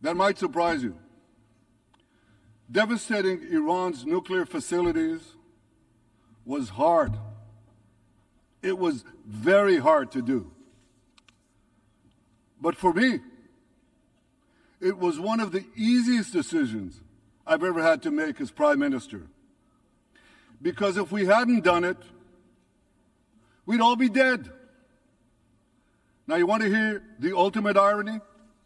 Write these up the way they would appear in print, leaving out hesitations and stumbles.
that might surprise you. Devastating Iran's nuclear facilities was hard. It was very hard to do. But for me, it was one of the easiest decisions I've ever had to make as Prime Minister. Because if we hadn't done it, we'd all be dead. Now, you want to hear the ultimate irony?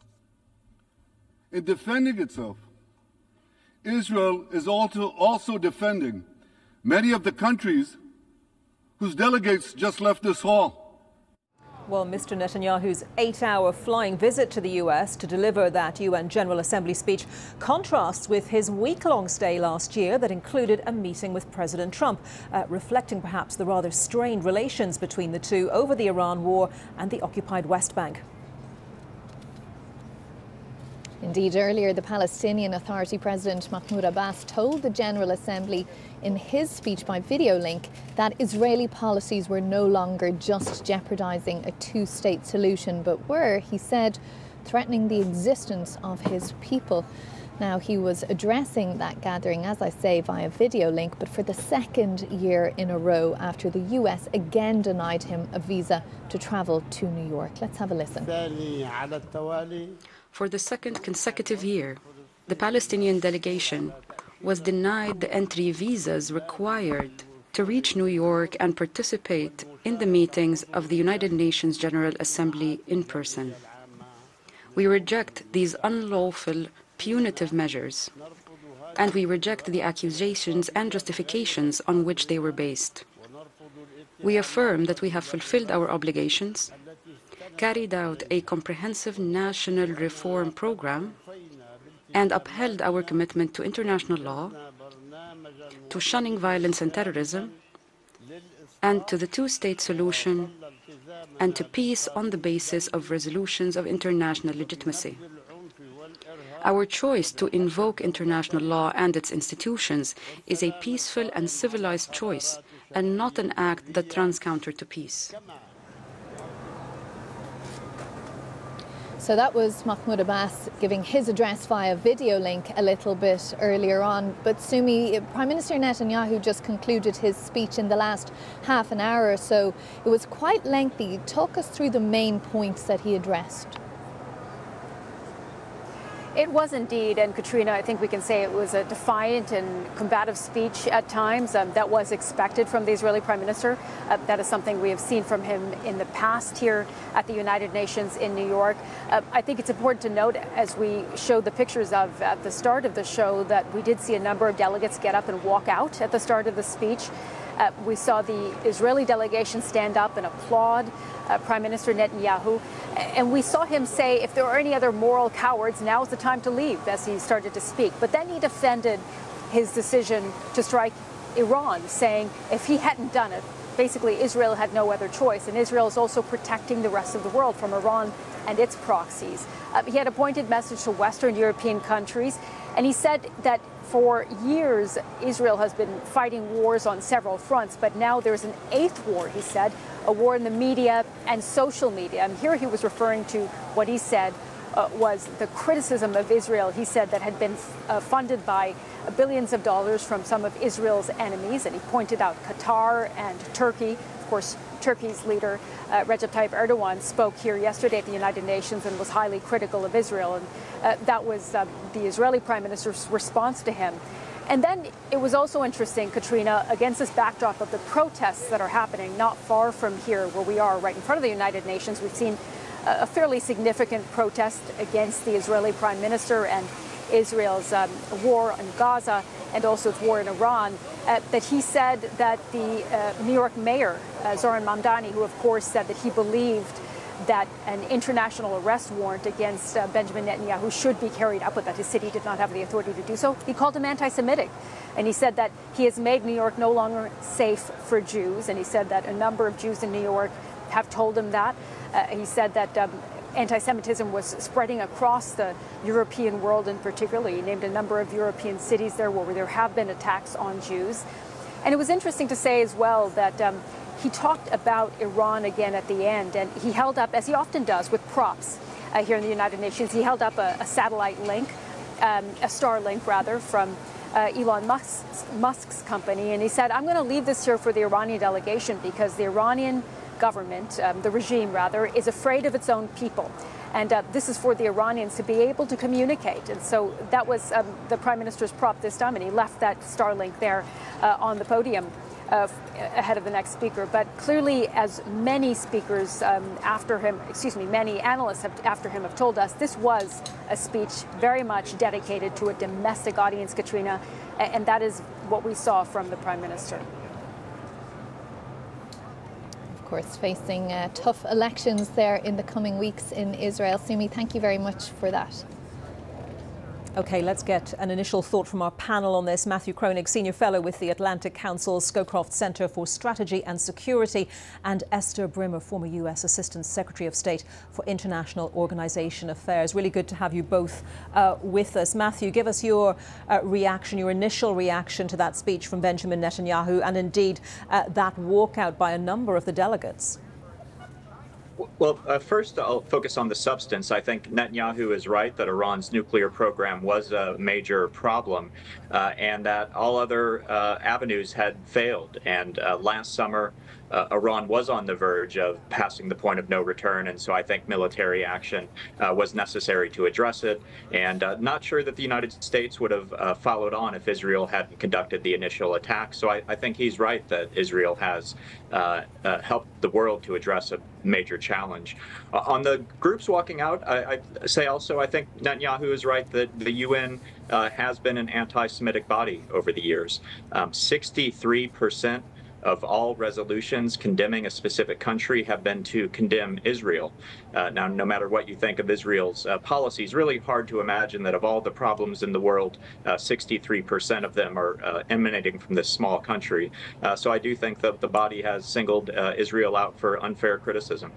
In defending itself, Israel is also defending many of the countries whose delegates just left this hall. Well, Mr. Netanyahu's 8-hour flying visit to the U.S. to deliver that UN General Assembly speech contrasts with his week-long stay last year that included a meeting with President Trump, reflecting perhaps the rather strained relations between the two over the Iran war and the occupied West Bank. Indeed, earlier the Palestinian Authority President Mahmoud Abbas told the General Assembly in his speech by video link that Israeli policies were no longer just jeopardising a two-state solution, but were, he said, threatening the existence of his people. Now, he was addressing that gathering, as I say, via video link, but for the second year in a row after the US again denied him a visa to travel to New York. Let's have a listen. For the second consecutive year, the Palestinian delegation was denied the entry visas required to reach New York and participate in the meetings of the United Nations General Assembly in person. We reject these unlawful, punitive measures, and we reject the accusations and justifications on which they were based. We affirm that we have fulfilled our obligations, carried out a comprehensive national reform program, and upheld our commitment to international law, to shunning violence and terrorism, and to the two-state solution, and to peace on the basis of resolutions of international legitimacy. Our choice to invoke international law and its institutions is a peaceful and civilized choice, and not an act that runs counter to peace. So that was Mahmoud Abbas giving his address via video link a little bit earlier on. But Sumi, Prime Minister Netanyahu just concluded his speech in the last half an hour or so. It was quite lengthy. Talk us through the main points that he addressed. It was indeed, and Katrina, I think we can say it was a defiant and combative speech at times. That was expected from the Israeli Prime Minister. That is something we have seen from him in the past here at the United Nations in New York. I think it's important to note, as we showed the pictures of at the start of the show, that we did see a number of delegates get up and walk out at the start of the speech. We saw the Israeli delegation stand up and applaud Prime Minister Netanyahu. And we saw him say, if there are any other moral cowards, now's the time to leave, as he started to speak. But then he defended his decision to strike Iran, saying if he hadn't done it, basically Israel had no other choice. And Israel is also protecting the rest of the world from Iran and its proxies. He had a pointed message to Western European countries, and he said that for years Israel has been fighting wars on several fronts, but now there's an eighth war, he said, a war in the media and social media. And here he was referring to what he said was the criticism of Israel, he said, that had been funded by billions of dollars from some of Israel's enemies. And he pointed out Qatar and Turkey. Of course, Turkey's leader, Recep Tayyip Erdogan, spoke here yesterday at the United Nations and was highly critical of Israel. And that was the Israeli Prime Minister's response to him. And then it was also interesting, Katrina, against this backdrop of the protests that are happening not far from here where we are, right in front of the United Nations. We've seen a fairly significant protest against the Israeli Prime Minister and Israel's war in Gaza and also its war in Iran, that he said that the New York mayor, Zoran Mamdani, who of course said that he believed that an international arrest warrant against Benjamin Netanyahu should be carried out, but that his city did not have the authority to do so. He called him anti-Semitic. And he said that he has made New York no longer safe for Jews. And he said that a number of Jews in New York have told him that. He said that anti-Semitism was spreading across the European world in particular. He named a number of European cities there where there have been attacks on Jews. And it was interesting to say as well that he talked about Iran again at the end, and he held up, as he often does, with props, here in the United Nations. He held up a satellite link, a Starlink rather, from Elon Musk's company, and he said, I'm going to leave this here for the Iranian delegation because the Iranian government, the regime rather, is afraid of its own people. And this is for the Iranians to be able to communicate. And so that was the Prime Minister's prop this time, and he left that Starlink there on the podium ahead of the next speaker. But clearly, as many speakers after him, many analysts after him have told us, this was a speech very much dedicated to a domestic audience, Katrina, and that is what we saw from the Prime Minister. Of course, facing tough elections there in the coming weeks in Israel. Sumi, thank you very much for that. OK, let's get an initial thought from our panel on this. Matthew Kronig, Senior Fellow with the Atlantic Council's Scowcroft Centre for Strategy and Security, and Esther Brimmer, former US Assistant Secretary of State for International Organization Affairs. Really good to have you both with us. Matthew, give us your reaction, your initial reaction to that speech from Benjamin Netanyahu, and indeed that walkout by a number of the delegates. Well, first, I'll focus on the substance. I think Netanyahu is right that Iran's nuclear program was a major problem and that all other avenues had failed. And last summer, Iran was on the verge of passing the point of no return. And so I think military action was necessary to address it. And not sure that the United States would have followed on if Israel hadn't conducted the initial attack. So I think he's right that Israel has helped the world to address a major challenge. On the groups walking out, I say also I think Netanyahu is right that the UN has been an anti-Semitic body over the years. 63% of all resolutions condemning a specific country have been to condemn Israel. Now, no matter what you think of Israel's policies, really hard to imagine that of all the problems in the world, 63% of them are emanating from this small country. So I do think that the body has singled Israel out for unfair criticism.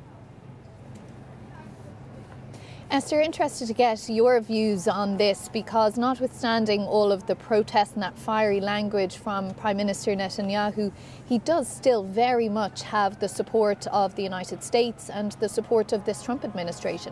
Esther, interested to get your views on this, because notwithstanding all of the protests and that fiery language from Prime Minister Netanyahu, he does still very much have the support of the United States and the support of this Trump administration.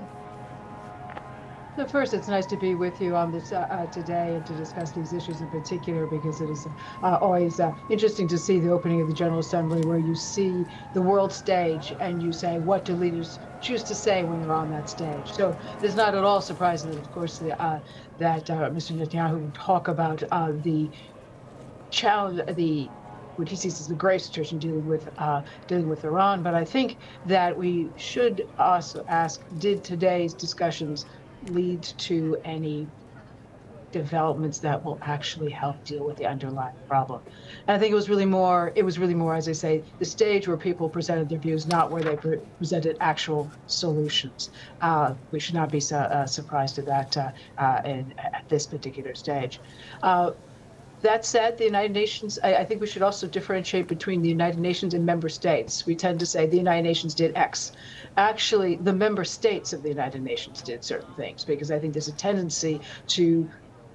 So first, it's nice to be with you on this today and to discuss these issues in particular, because it is always interesting to see the opening of the General Assembly, where you see the world stage and you say, what do leaders choose to say when they're on that stage? So it's not at all surprising that, of course, that Mr. Netanyahu would talk about the challenge, what he sees as the grave situation dealing with Iran. But I think that we should also ask, did today's discussions lead to any developments that will actually help deal with the underlying problem? And I think it was really more, as I say, the stage where people presented their views, not where they presented actual solutions. We should not be surprised at that at this particular stage. That said, the United Nations, I think we should also differentiate between the United Nations and member states. We tend to say the United Nations did X. Actually, the member states of the United Nations did certain things, because I think there's a tendency to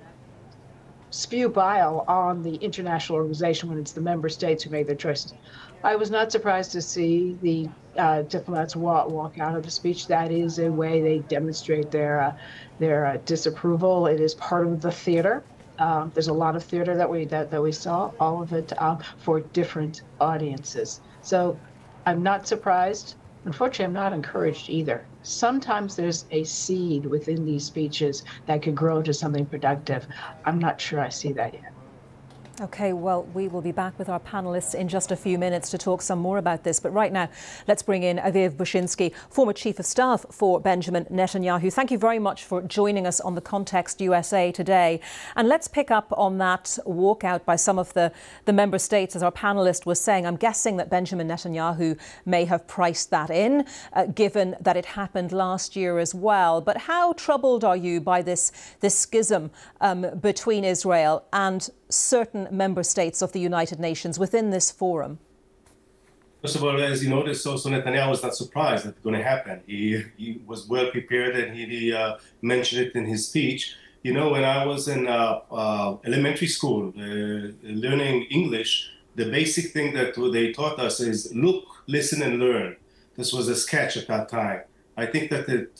spew bile on the international organization when it's the member states who make their choices. I was not surprised to see the diplomats walk out of the speech. That is a way they demonstrate their disapproval. It is part of the theater. There's a lot of theater that we saw, all of it for different audiences. So I'm not surprised. Unfortunately, I'm not encouraged either. Sometimes there's a seed within these speeches that could grow to something productive. I'm not sure I see that yet. OK, well, we will be back with our panellists in just a few minutes to talk some more about this. But right now, let's bring in Aviv Bushinsky, former Chief of Staff for Benjamin Netanyahu. Thank you very much for joining us on The Context USA today. And let's pick up on that walkout by some of the member states. As our panellist was saying, I'm guessing that Benjamin Netanyahu may have priced that in, given that it happened last year as well. But how troubled are you by this schism between Israel and certain member states of the United Nations within this forum? First of all, as you noticed, also Netanyahu was not surprised that it's going to happen. He was well prepared, and he mentioned it in his speech. You know, when I was in elementary school learning English, the basic thing that they taught us is look, listen, and learn. This was a sketch at that time. I think that it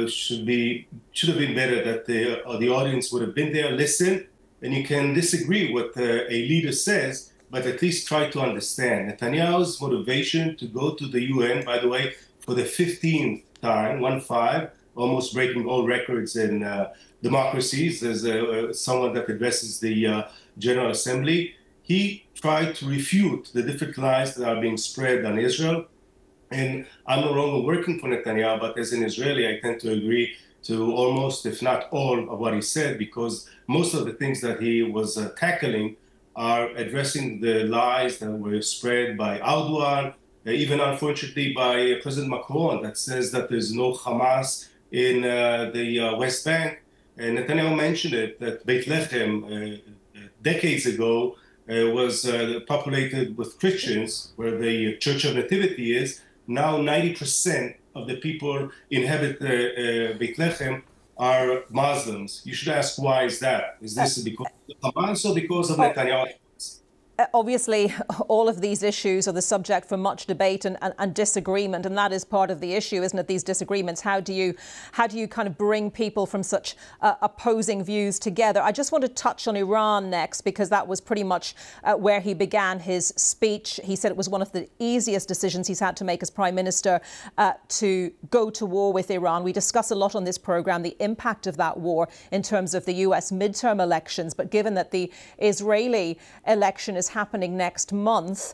should have been better that the audience would have been there, listen, and you can disagree with a leader says, but at least try to understand. Netanyahu's motivation to go to the UN, by the way, for the 15th time, 1-5, almost breaking all records in democracies, as someone that addresses the General Assembly, he tried to refute the different lies that are being spread on Israel. And I'm no longer working for Netanyahu, but as an Israeli, I tend to agree to almost, if not all, of what he said, because most of the things that he was tackling are addressing the lies that were spread by Erdogan, even unfortunately by President Macron, that says that there's no Hamas in the West Bank. And Netanyahu mentioned it, that Beit Lechem, decades ago, was populated with Christians, where the Church of Nativity is. Now 90% of the people inhabit Beit Lechem are Muslims. You should ask, why is that? Is this because of Hamas or because of Netanyahu? Obviously, all of these issues are the subject for much debate and disagreement, and that is part of the issue, isn't it? These disagreements. How do you kind of bring people from such opposing views together? I just want to touch on Iran next, because that was pretty much where he began his speech. He said it was one of the easiest decisions he's had to make as Prime Minister to go to war with Iran. We discuss a lot on this programme the impact of that war in terms of the US midterm elections, but given that the Israeli election is happening next month,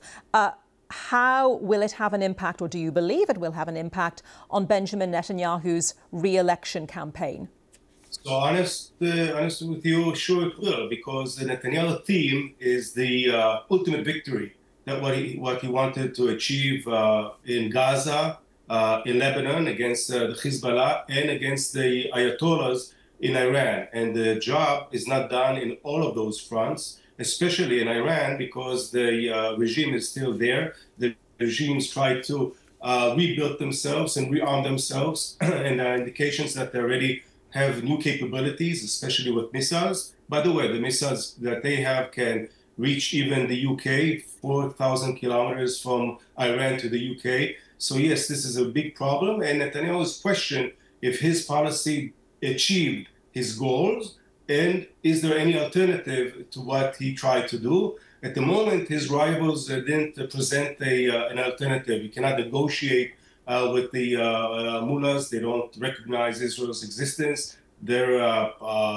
how will it have an impact, or do you believe it will have an impact on Benjamin Netanyahu's re-election campaign? So honest with you, sure it will, because the Netanyahu theme is the ultimate victory, that what he wanted to achieve in Gaza, in Lebanon, against the Hezbollah, and against the Ayatollahs in Iran. And the job is not done in all of those fronts, especially in Iran, because the regime is still there. The regimes try to rebuild themselves and rearm themselves, and there are indications that they already have new capabilities, especially with missiles. By the way, the missiles that they have can reach even the UK, 4,000 kilometers from Iran to the UK. So yes, this is a big problem, and Netanyahu's question if his policy achieved his goals, and is there any alternative to what he tried to do? At the moment, his rivals didn't present an alternative. You cannot negotiate with the mullahs. They don't recognize Israel's existence. Their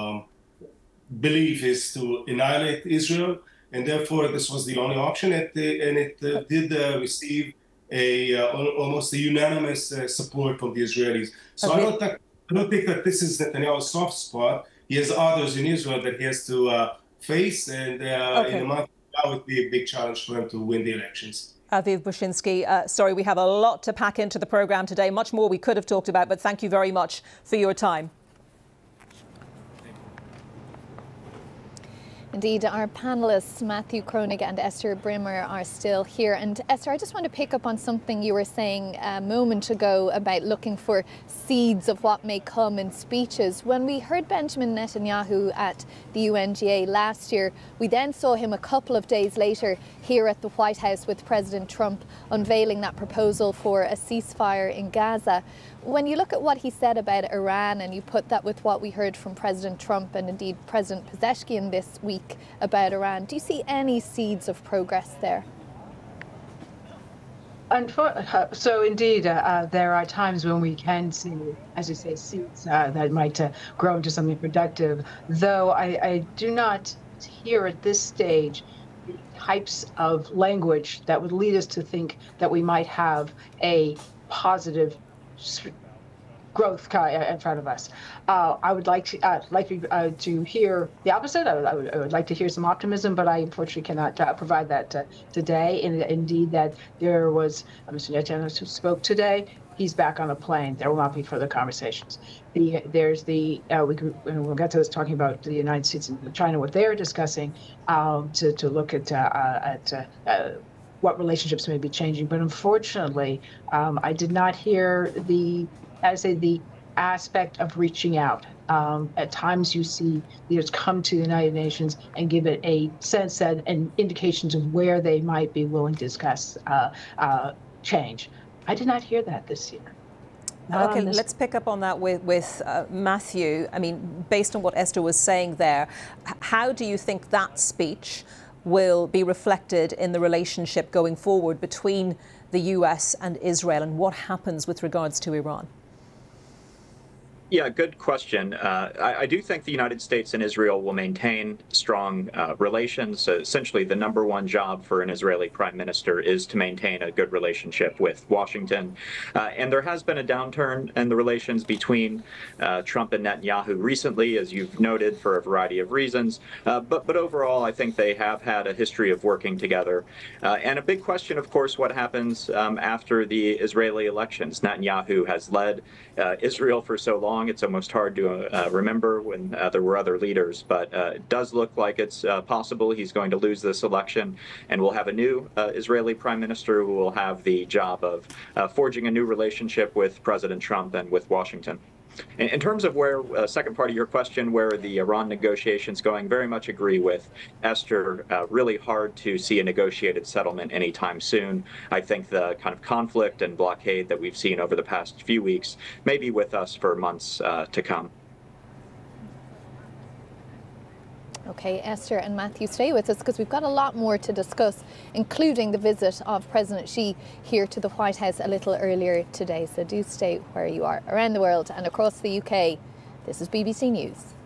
belief is to annihilate Israel, and therefore this was the only option. And it did receive almost a unanimous support from the Israelis. So okay. I don't think that this is Netanyahu's soft spot. He has others in Israel that he has to face, and in a month that would be a big challenge for him to win the elections. Aviv Bushinsky, sorry, we have a lot to pack into the programme today, much more we could have talked about, but thank you very much for your time. Indeed, our panellists, Matthew Kronig and Esther Brimmer, are still here. And Esther, I just want to pick up on something you were saying a moment ago about looking for seeds of what may come in speeches. When we heard Benjamin Netanyahu at the UNGA last year, we then saw him a couple of days later here at the White House with President Trump unveiling that proposal for a ceasefire in Gaza. When you look at what he said about Iran and you put that with what we heard from President Trump and indeed President Pezeshkian this week about Iran, do you see any seeds of progress there? So indeed, there are times when we can see, as you say, seeds that might grow into something productive, though I do not hear at this stage the types of language that would lead us to think that we might have a positive growth in front of us. I would like to hear the opposite. I would like to hear some optimism, but I unfortunately cannot provide that today. And indeed, that there was Mr. Netanyahu who spoke today. He's back on a plane. There will not be further conversations. We'll get to this talking about the United States and China, what they're discussing, to look at what relationships may be changing. But unfortunately, I did not hear the aspect of reaching out. At times you see leaders come to the United Nations and give it a sense that, and indications of where they might be willing to discuss change. I did not hear that this year. Okay, let's pick up on that with Matthew. I mean, based on what Esther was saying there, how do you think that speech will be reflected in the relationship going forward between the US and Israel, and what happens with regards to Iran? Yeah, good question. I do think the United States and Israel will maintain strong relations. Essentially, the number one job for an Israeli prime minister is to maintain a good relationship with Washington. And there has been a downturn in the relations between Trump and Netanyahu recently, as you've noted, for a variety of reasons. But overall, I think they have had a history of working together. And a big question, of course, what happens after the Israeli elections. Netanyahu has led Israel for so long. It's almost hard to remember when there were other leaders, but it does look like it's possible he's going to lose this election, and we'll have a new Israeli prime minister who will have the job of forging a new relationship with President Trump and with Washington. In terms of where, second part of your question, where are the Iran negotiations going, very much agree with Esther. Really hard to see a negotiated settlement anytime soon. I think the kind of conflict and blockade that we've seen over the past few weeks may be with us for months to come. Okay, Esther and Matthew, stay with us because we've got a lot more to discuss, including the visit of President Xi here to the White House a little earlier today. So do stay where you are. Around the world and across the UK, this is BBC News.